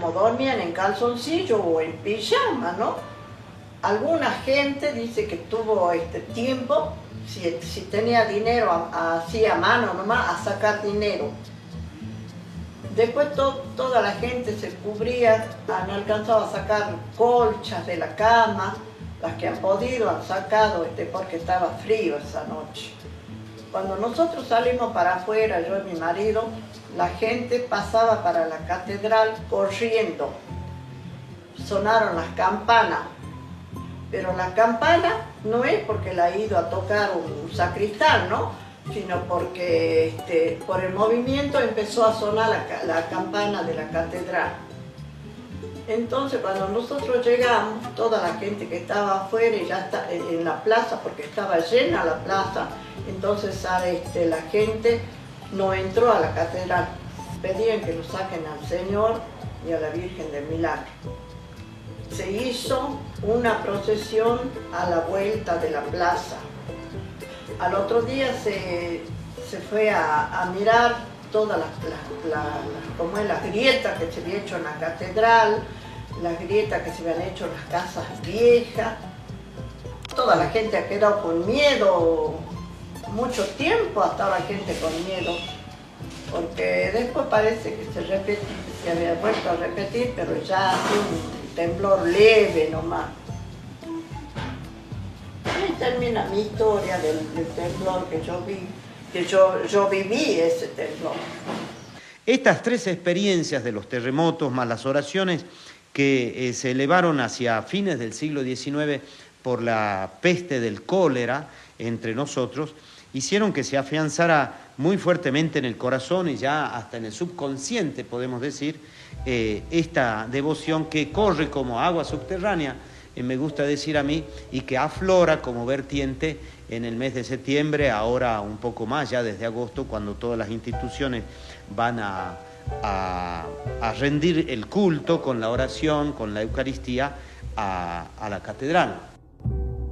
como dormían en calzoncillo o en pijama, ¿no? Alguna gente dice que tuvo tiempo, si tenía dinero, así a mano nomás, a sacar dinero. Después toda la gente se cubría, han alcanzado a sacar colchas de la cama, las que han podido han sacado porque estaba frío esa noche. Cuando nosotros salimos para afuera, yo y mi marido, la gente pasaba para la catedral corriendo. Sonaron las campanas, pero la campana no es porque la ha ido a tocar un sacristán, ¿no? Sino porque por el movimiento empezó a sonar la campana de la catedral. Entonces cuando nosotros llegamos, toda la gente que estaba afuera y ya está en la plaza, porque estaba llena la plaza, entonces la gente no entró a la catedral. Pedían que lo saquen al Señor y a la Virgen del Milagro. Se hizo una procesión a la vuelta de la plaza. Al otro día se fue a mirar todas las grietas que se habían hecho en la catedral, las grietas que se habían hecho en las casas viejas. Toda la gente ha quedado con miedo, mucho tiempo ha estado la gente con miedo, porque después parece que se había vuelto a repetir, pero ya hace un temblor leve nomás. Ahí termina mi historia del temblor que yo vi, que yo viví ese temblor. Estas tres experiencias de los terremotos más las oraciones que se elevaron hacia fines del siglo XIX por la peste del cólera entre nosotros, hicieron que se afianzara muy fuertemente en el corazón y ya hasta en el subconsciente, podemos decir, esta devoción que corre como agua subterránea, me gusta decir a mí, y que aflora como vertiente en el mes de septiembre, ahora un poco más, ya desde agosto, cuando todas las instituciones van a rendir el culto con la oración, con la Eucaristía a la catedral.